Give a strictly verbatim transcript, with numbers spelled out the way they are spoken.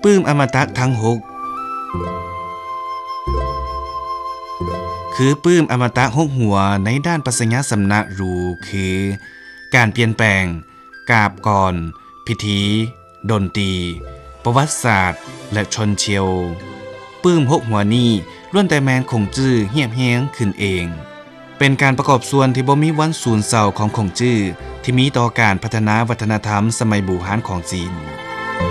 ปื้มอมตะทั้งหกคือปื้มอมตะหกหัวในด้านปรัชญาสำนักรูคือการเปลี่ยนแปลงกาบก่อนพิธีดนตรีประวัติศาสตร์และชนเชียวปื้มหกหัวนี้ล้วนแต่แมนคงจื้อเหียบแห้งขึ้นเองเป็นการประกอบส่วนที่บ่มีวันสูญเศร้าของคงจื้อที่มีต่อการพัฒนาวัฒนธรรมสมัยบู่ฮานของจีน